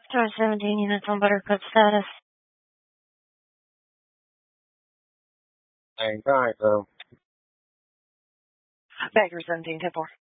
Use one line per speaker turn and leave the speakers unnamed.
Star 17 units on Buttercup status.
Hang tight, though.
Bagger 17, 10-4.